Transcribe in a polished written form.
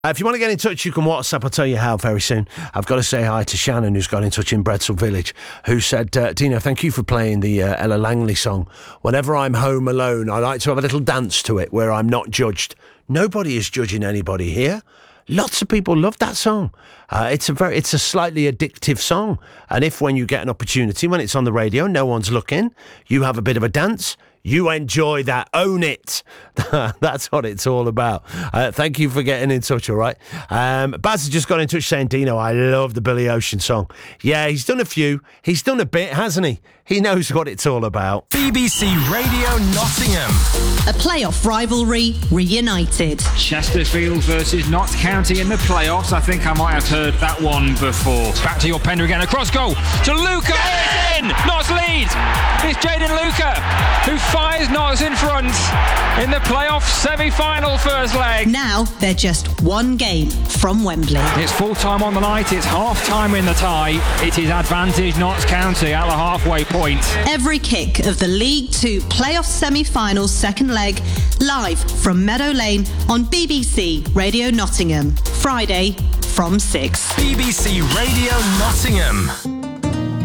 If you want to get in touch, you can WhatsApp. I'll tell you how very soon. I've got to say hi to Shannon, who's got in touch in Bredsall Village, who said, Dino, thank you for playing the Ella Langley song. Whenever I'm home alone, I like to have a little dance to it where I'm not judged. Nobody is judging anybody here. Lots of people love that song. It's a slightly addictive song. And if when you get an opportunity, when it's on the radio, no one's looking, you have a bit of a dance, you enjoy that. Own it. That's what it's all about. Thank you for getting in touch, all right? Baz has just got in touch saying, Dino, I love the Billy Ocean song. Yeah, he's done a few. He's done a bit, hasn't he? He knows what it's all about. BBC Radio Nottingham. A playoff rivalry reunited. Chesterfield versus Notts County in the playoffs. I think I might have heard that one before. Back to your Pender again. Across goal to Luca. It's in! Notts lead. It's Jaden Luca who fires Notts in front in the playoff semi-final first leg. Now they're just one game from Wembley. It's full time on the night. It's half time in the tie. It is advantage Notts County at the halfway point. Every kick of the League Two playoff semi-final second leg live from Meadow Lane on BBC Radio Nottingham. Friday from 6. BBC Radio Nottingham.